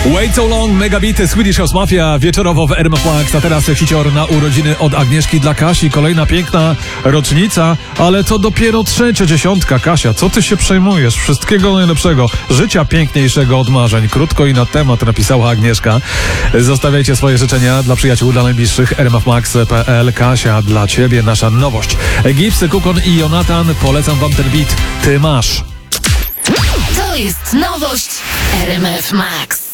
Wait So Long, Megabity, Swedish House Mafia, wieczorowo w RMF Max, a teraz hicior na urodziny od Agnieszki dla Kasi, kolejna piękna rocznica, ale to dopiero 30. Kasia, co ty się przejmujesz? Wszystkiego najlepszego, życia piękniejszego od marzeń. Krótko i na temat napisała Agnieszka. Zostawiajcie swoje życzenia dla przyjaciół, dla najbliższych. rmfmax.pl. Kasia, dla ciebie nasza nowość. Gipsy, Kukon i Jonatan, polecam wam ten beat. Ty masz. To jest nowość RMF Max.